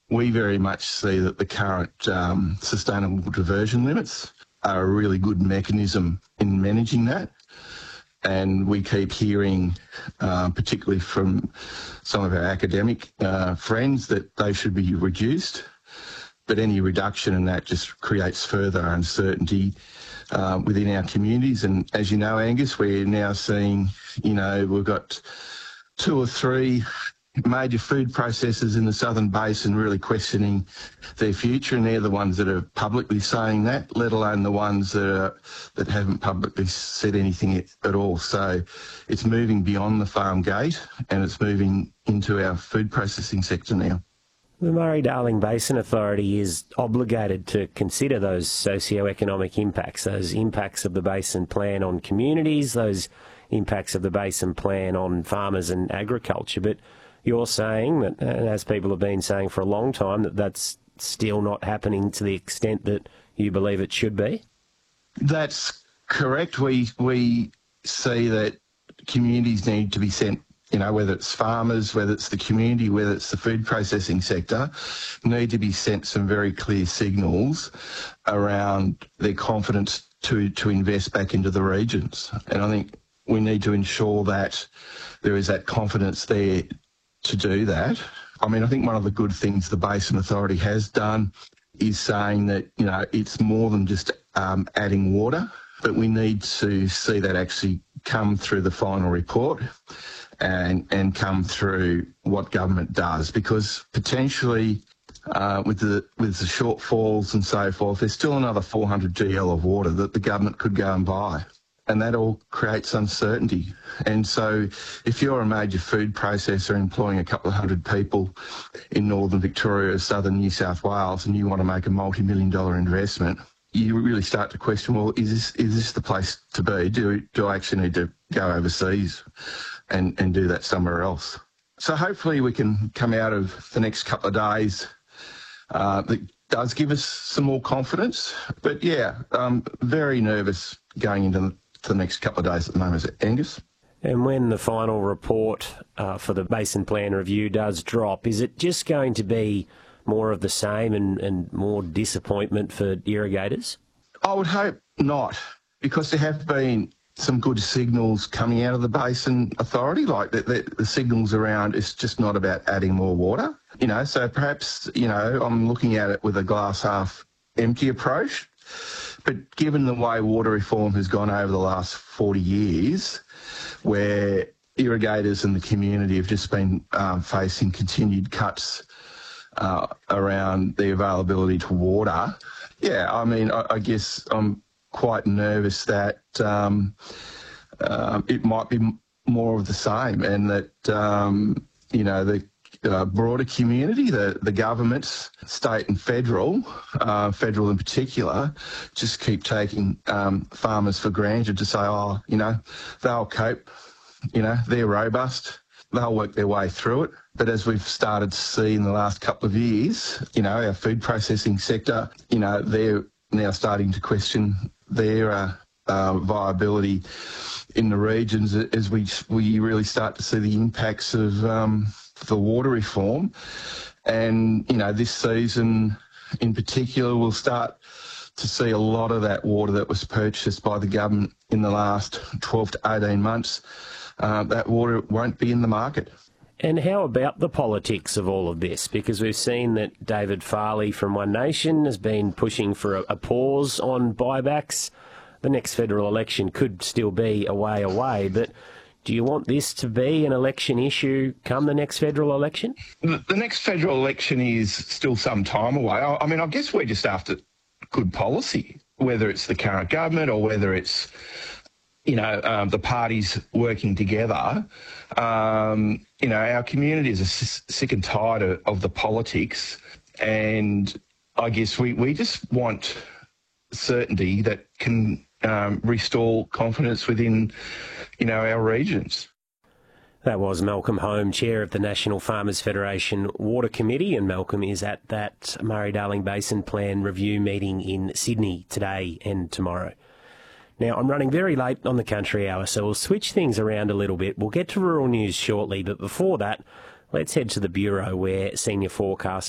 We very much see that the current sustainable diversion limits are a really good mechanism in managing that. And we keep hearing, particularly from some of our academic friends, that they should be reduced. But any reduction in that just creates further uncertainty within our communities. And as you know, Angus, we're now seeing, we've got 2 or 3 major food processors in the Southern Basin really questioning their future, and they're the ones that are publicly saying that, let alone the ones that haven't publicly said anything at all. So it's moving beyond the farm gate and it's moving into our food processing sector now. The Murray-Darling Basin Authority is obligated to consider those socio-economic impacts, those impacts of the Basin Plan on communities, those impacts of the Basin Plan on farmers and agriculture. But you're saying that, and as people have been saying for a long time, that that's still not happening to the extent that you believe it should be? That's correct. We see that communities need to be sent, whether it's farmers, whether it's the community, whether it's the food processing sector, need to be sent some very clear signals around their confidence to invest back into the regions. And I think we need to ensure that there is that confidence there to do that. I mean, I think one of the good things the Basin Authority has done is saying that, it's more than just adding water, but we need to see that actually come through the final report and come through what government does, because potentially with the shortfalls and so forth, there's still another 400 GL of water that the government could go and buy. And that all creates uncertainty. And so if you're a major food processor employing a couple of hundred people in northern Victoria or southern New South Wales and you want to make a multi-million-dollar investment, you really start to question, well, is this the place to be? Do I actually need to go overseas and do that somewhere else? So hopefully we can come out of the next couple of days that does give us some more confidence. But yeah, I'm very nervous going into the next couple of days at the moment, Angus. And when the final report for the Basin Plan review does drop, is it just going to be more of the same and more disappointment for irrigators? I would hope not, because there have been some good signals coming out of the Basin Authority, like the signals around it's just not about adding more water. So perhaps, I'm looking at it with a glass half empty approach. But given the way water reform has gone over the last 40 years, where irrigators and the community have just been facing continued cuts around the availability to water, I guess I'm quite nervous that it might be more of the same, and that, the broader community, the governments, state and federal in particular, just keep taking farmers for granted to say, they'll cope, they're robust, they'll work their way through it. But as we've started to see in the last couple of years, our food processing sector, they're now starting to question their viability in the regions as we really start to see the impacts of the water reform. And, this season in particular, we'll start to see a lot of that water that was purchased by the government in the last 12 to 18 months. That water won't be in the market. And how about the politics of all of this? Because we've seen that David Farley from One Nation has been pushing for a pause on buybacks. The next federal election could still be a way away, but do you want this to be an election issue come the next federal election? The next federal election is still some time away. I guess we're just after good policy, whether it's the current government or whether it's, the parties working together. Our communities are sick and tired of the politics, and I guess we just want certainty that can restore confidence within, our regions. That was Malcolm Home, Chair of the National Farmers Federation Water Committee, and Malcolm is at that Murray-Darling Basin Plan review meeting in Sydney today and tomorrow. Now, I'm running very late on the Country Hour, so we'll switch things around a little bit. We'll get to rural news shortly, but before that, let's head to the Bureau, where senior forecaster